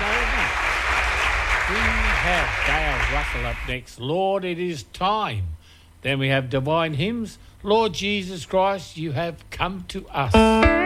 isn't it? We have Dale Russell up next. Lord, it is time. Then we have Divine Hymns. Lord Jesus Christ, you have come to us.